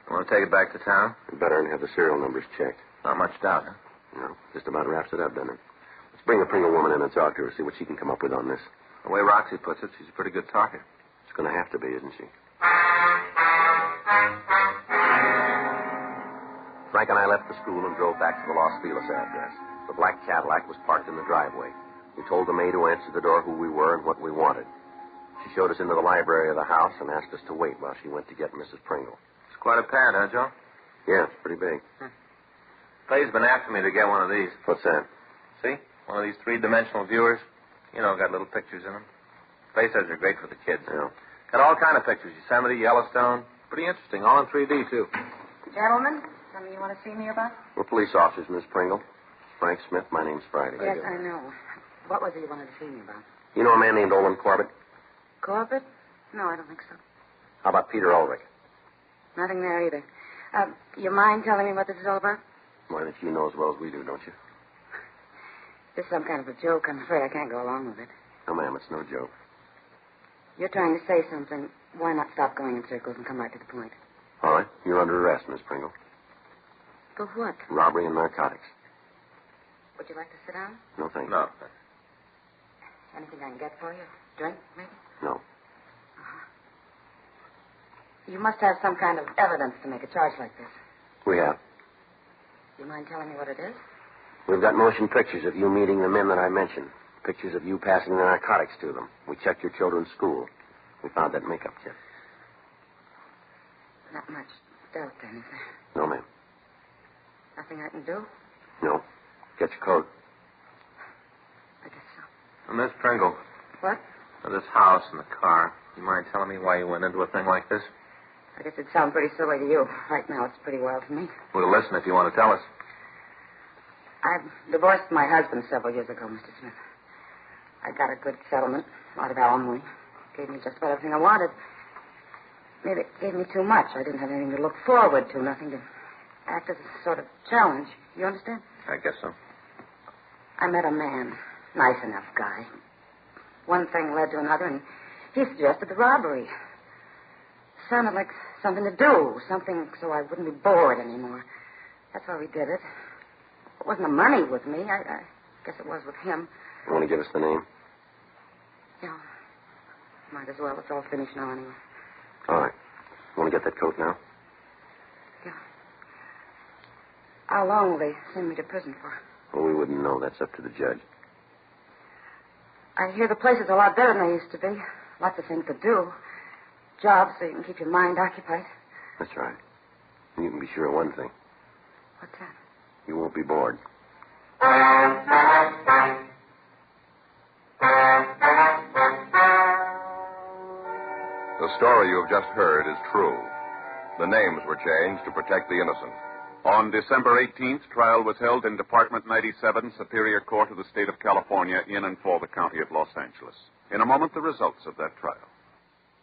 You want to take it back to town? Better and have the serial numbers checked. Not much doubt, huh? No, just about wraps it up, doesn't it? Let's bring the Pringle woman in and talk to her, see what she can come up with on this. The way Roxy puts it, she's a pretty good talker. It's going to have to be, isn't she? Frank and I left the school and drove back to the Los Feliz address. The black Cadillac was parked in the driveway. We told the maid who answered the door who we were and what we wanted. She showed us into the library of the house and asked us to wait while she went to get Mrs. Pringle. It's quite a pad, huh, Joe? Yeah, it's pretty big. Clay's been after me to get one of these. What's that? See? One of these three-dimensional viewers. You know, got little pictures in them. Clay says they're great for the kids. Yeah. Got all kind of pictures. Yosemite, Yellowstone. Pretty interesting. All in 3D, too. Gentlemen, something you want to see me about? We're police officers, Miss Pringle. Frank Smith. My name's Friday. Yes, I know. What was it you wanted to see me about? You know a man named Olin Corbett? Corbett? No, I don't think so. How about Peter Ulrich? Nothing there either. You mind telling me what this is all about? Why, that you know as well as we do, don't you? This is some kind of a joke. I'm afraid I can't go along with it. No, ma'am, it's no joke. You're trying to say something. Why not stop going in circles and come right to the point? All right. You're under arrest, Miss Pringle. For what? Robbery and narcotics. Would you like to sit down? No, thank you. No. Anything I can get for you? Drink, maybe? No. You must have some kind of evidence to make a charge like this. We have. You mind telling me what it is? We've got motion pictures of you meeting the men that I mentioned. Pictures of you passing the narcotics to them. We checked your children's school. We found that makeup kit. Not much doubt, then, is there? No, ma'am. Nothing I can do? No. Get your coat. I guess so. Miss Pringle. What? This house and the car. You mind telling me why you went into a thing like this? I guess it'd sound pretty silly to you. Right now, it's pretty wild to me. We'll listen if you want to tell us. I divorced my husband several years ago, Mr. Smith. I got a good settlement, a lot of alimony. Gave me just about everything I wanted. Maybe it gave me too much. I didn't have anything to look forward to, nothing to act as a sort of challenge. You understand? I guess so. I met a man, nice enough guy. One thing led to another, and he suggested the robbery. Sounded like something to do, something so I wouldn't be bored anymore. That's why we did it. It wasn't the money with me. I guess it was with him. You want to give us the name? Yeah. Might as well. It's all finished now anyway. All right. You want to get that coat now? Yeah. How long will they send me to prison for? Well, we wouldn't know. That's up to the judge. I hear the place is a lot better than they used to be. Lots of things to do. Jobs so you can keep your mind occupied. That's right. And you can be sure of one thing. What's that? You won't be bored. The story you have just heard is true. The names were changed to protect the innocent. On December 18th, trial was held in Department 97, Superior Court of the State of California, in and for the county of Los Angeles. In a moment, the results of that trial.